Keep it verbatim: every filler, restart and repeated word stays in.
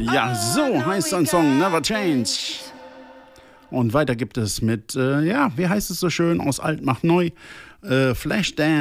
Ja, so heißt ein Song, Never Change. Und weiter gibt es mit, äh, ja, wie heißt es so schön, aus alt macht neu, äh, Flashdance.